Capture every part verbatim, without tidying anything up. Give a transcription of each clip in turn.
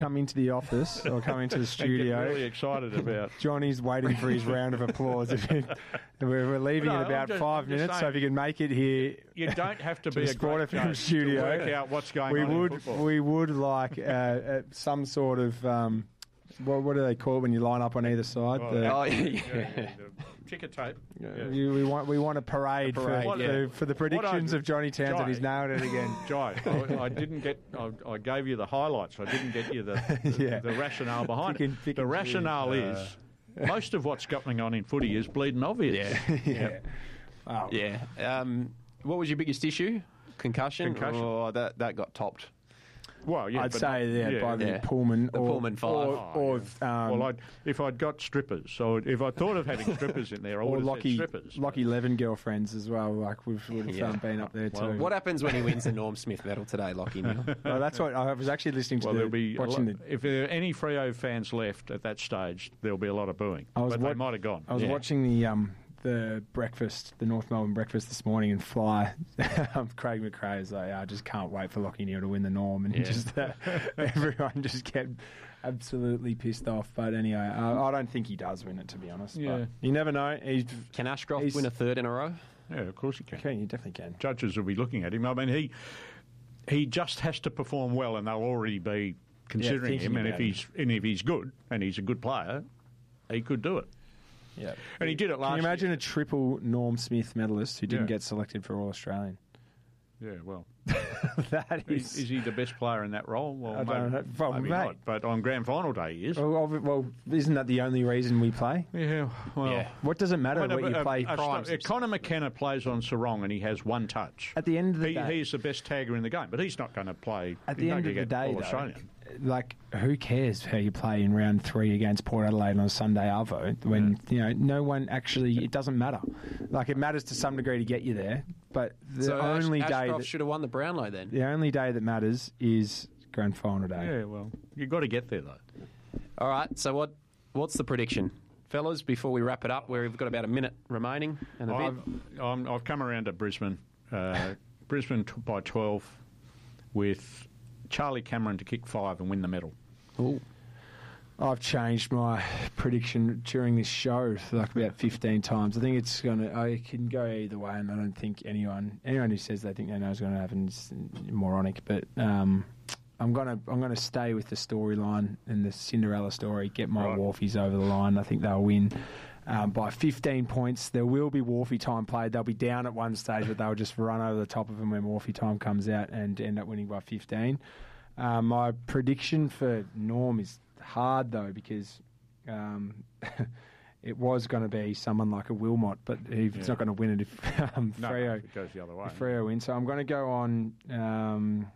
come into the office or come into the studio. And get really excited about. Johnny's waiting for his round of applause. We're leaving No, in about just, five minutes, saying, so if you can make it here, you don't have to to be the a Sport great F M coach studio. to work out what's going we on would in football. we would like uh, uh, some sort of um, what, what do they call it when you line up on either side? Oh, The- Oh, yeah. yeah, yeah, the ticker tape. Yeah. You, we want we want a parade, A parade, for, yeah. for, for the What predictions I- of Johnny Townsend. Jai. He's nailed it again. Jai, I, I didn't get. I, I gave you the highlights. I didn't get you the the, Yeah. the rationale behind Pick and- it. pick The and rationale choose. is most of what's going on in footy is bleeding obvious. Yeah. yeah. Oh, Yeah. Um, what was your biggest issue? Concussion? Concussion. Or that, that got topped? Well, yeah, I'd but- say yeah, yeah. by the Yeah. Pullman The or, Pullman five. or, Oh, or yeah. um, well, I'd, if I'd got strippers, so if I thought of having strippers in there, I or would have Lockie, said strippers. Lockie Levin girlfriends as well. Like we've would have Yeah. um, been up there Well, too. What happens when he wins the Norm Smith medal today, Lockie Neal? Well, that's what I was actually listening to. Well, the, there'll be a watching lot, the. if there are any Freo fans left at that stage, there'll be a lot of booing. I was but wa- they might have gone. I was Yeah. watching the um the breakfast, the North Melbourne breakfast this morning, and Fly. Craig McRae was like, I just can't wait for Lockie Neal to win the Norm, and Yeah. just uh, everyone just kept absolutely pissed off. But anyway, I, I don't think he does win it, to be honest. Yeah. But you never know. He's Can Ashcroft He's- win a third in a row? Yeah, of course he can. okay. You definitely can. Judges will be looking at him. I mean, he he just has to perform well, and they'll already be considering thinking him. And if about he's and if he's good, and he's a good player, he could do it. Yeah, And he did it last Can you imagine year. a triple Norm Smith medalist who didn't Yeah. get selected for All Australian? Yeah, well, That is, is. is he the best player in that role? Well, I don't maybe, know. Well, maybe mate. not. But on grand final day, he is. well, obvi- well, isn't that the only reason we play? Yeah, well. Yeah. What does it matter Well, what a- you play? a- a prime? sto- Connor McKenna plays on Sarong and he has one touch. At the end of the he, day, he's the best tagger in the game, but he's not going to play. At he's the not end gonna of the get day, All though, Australian. like, who cares how you play in round three against Port Adelaide on a Sunday arvo when, you know, no one actually, it doesn't matter. Like, it matters to some degree to get you there, but the so Ash- only day Ashcroft that, should have won the Brownlow then. the only day that matters is grand final day. Yeah, well, you've got to get there though. All right, so what? what's the prediction? Fellas, before we wrap it up, we've got about a minute remaining and a bit. I've, I'm, I've come around to Brisbane. Uh, Brisbane t- by twelve with Charlie Cameron to kick five and win the medal. Ooh. I've changed my prediction during this show like about fifteen times. I think it's going to, I can go either way, and I don't think anyone anyone who says they think they know what's going to happen is moronic. But um, I'm going to I'm going to stay with the storyline and the Cinderella story, get my Right. Wharfies over the line. I think they'll win um, by fifteen points. There will be Wharfie time played. They'll be down at one stage, but they'll just run over the top of them when Wharfie time comes out and end up winning by fifteen. Um, my prediction for Norm is hard though, because um, it was going to be someone like a Wilmot, but he's Yeah. not going to win it if um, No, Freo, it goes the other way. if Freo wins. So I'm going to go on. Um,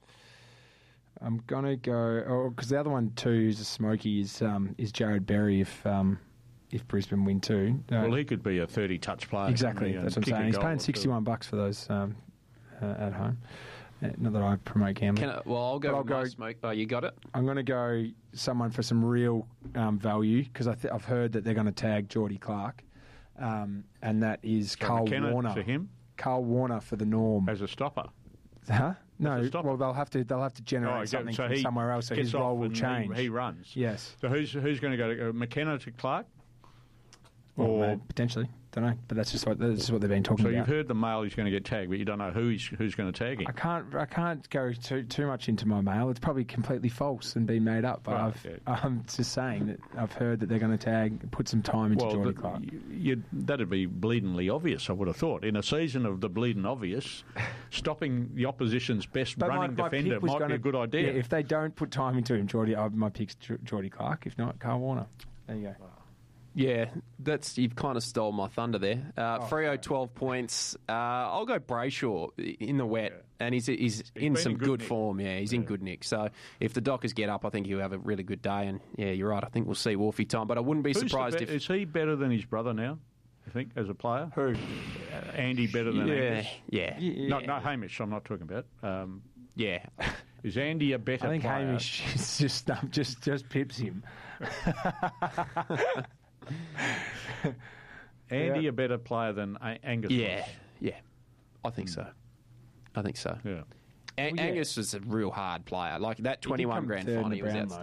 I'm going to go because the other one too is a smoky is um, is Jared Berry if um, if Brisbane win too. Uh, Well, he could be a thirty touch player. exactly, couldn't he, that's and what I'm kick a saying. He's goal paying or two. sixty-one bucks for those um, uh, at home. Uh, not that I promote gambling. Can I, well, I'll go But with I'll my go- smoke. Oh, you got it? I'm going to go someone for some real um, value because th- I've heard that they're going to tag Geordie Clark, um, and that is So Carl McKenna Warner. for him Carl Warner for the Norm. as a stopper. Huh? No. As a stopper. Well, they'll have to. They'll have to generate Oh, something so from he somewhere else, so gets his off role will and he- change. He, runs. Yes. So who's who's going to go to uh, McKenna to Clark? Well, Or uh, potentially. Don't know. But that's just what that's just what they've been talking so about. you've heard the mail he's going to get tagged, but you don't know who he's who's going to tag him. I can't. I can't go too too much into my mail. It's probably completely false and been made up. But Right, I've, yeah. I'm just saying that I've heard that they're going to tag, put some time into Well, Geordie the- Clark. you- you'd- that'd be bleedingly obvious, I would have thought. In a season of the bleeding obvious, stopping the opposition's best But my- running my defender pick was might gonna- be a good idea. Yeah, if they don't put time into him, Geordie, uh, my pick's Ge- Geordie Clark. If not, Carl Warner. There you go. Yeah, that's you've kind of stole my thunder there. Uh, Oh, Freo sorry. twelve points. Uh, I'll go Brayshaw in the wet, Yeah. and he's he's, in been some in good good, nick. form. Yeah, he's in Yeah. good nick. So if the Dockers get up, I think he'll have a really good day. And yeah, you're right. I think we'll see Wolfie time, but I wouldn't be Who's the surprised be- if is he better than his brother now? I think as a player, Who? uh, Andy better than yeah, Angus. yeah, Yeah. No, no, Hamish. I'm not talking about. Um, yeah. is Andy a better I think player? Hamish is just um, just just pips him. Andy Yeah. a better player than A- Angus? Yeah, yeah. I think so. I think so. was? Yeah. An- Well, yeah. Angus was a real hard player. Like that He did twenty-one come grand third in final, the he was Brownlow.